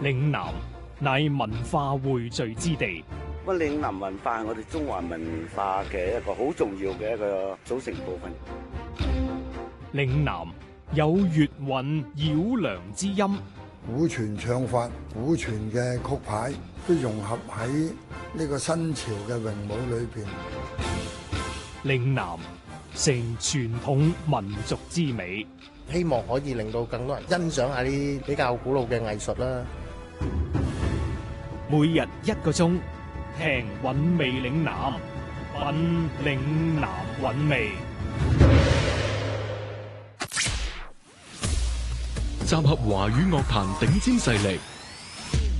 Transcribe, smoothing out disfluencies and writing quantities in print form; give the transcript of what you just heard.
嶺南乃文化匯聚之地。 咁嶺南文化係我哋中華文化嘅一個好重要嘅一個組成部分。 嶺南有粵韻繞梁之音， 古傳唱法、古傳嘅曲牌都融合喺呢個新潮嘅詠舞裏邊。 嶺南成傳統民族之美， 希望可以令到更多人欣賞下啲比較古老嘅藝術啦。 每日1個鐘，聽韻味嶺南，品嶺南韻味。 集合華語樂壇頂尖勢力，